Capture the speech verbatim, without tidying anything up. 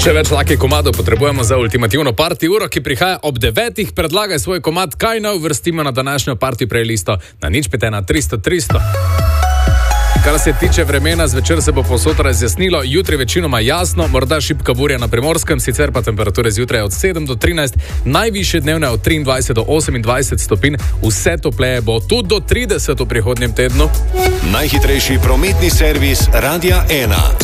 Še več lakih komadov potrebujemo za ultimativno party uro, ki prihaja ob devetih. Predlagaj svoj komad, kaj naj uvrstimo na današnjo party playlisto na nič pet ena tristo tristo. Kar se tiče vremena, zvečer se bo povsod razjasnilo, jutri večinoma jasno, morda šibka burja na Primorskem, sicer pa temperature zjutraj od sedem do trinajst, najvišje dnevne od triindvajset do osemindvajset stopinj, vse topleje bo tudi do trideset v prihodnjem tednu. Najhitrejši prometni servis Radia ena.